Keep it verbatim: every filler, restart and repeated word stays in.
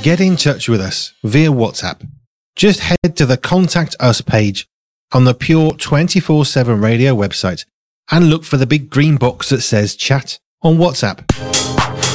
Get in touch with us via WhatsApp. Just head to the Contact Us page on the Pure twenty-four seven Radio website and look for the big green box that says Chat on WhatsApp.